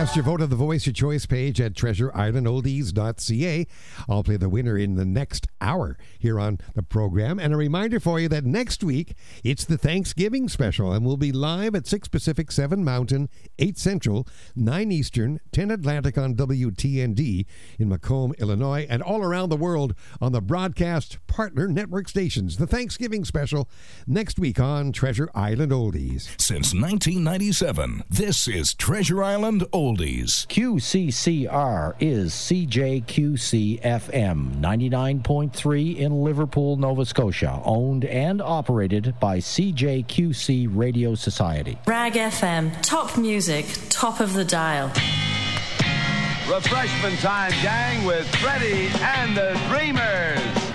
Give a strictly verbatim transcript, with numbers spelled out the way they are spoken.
Cast your vote on the Voice Your Choice page at treasure island oldies dot c a. I'll play the winner in the next hour here on the program. And a reminder for you that next week, it's the Thanksgiving special, and we'll be live at six Pacific, seven Mountain, eight Central, nine Eastern, ten Atlantic on W T N D in Macomb, Illinois, and all around the world on the broadcast partner network stations. The Thanksgiving special next week on Treasure Island Oldies. Since nineteen ninety-seven, this is Treasure Island Oldies. Q C C R is C J Q C F M ninety-nine point three in Liverpool, Nova Scotia, owned and operated by C J Q C Radio Society. Rag F M, top music, top of the dial. Refreshment time, gang, with Freddie and the Dreamers.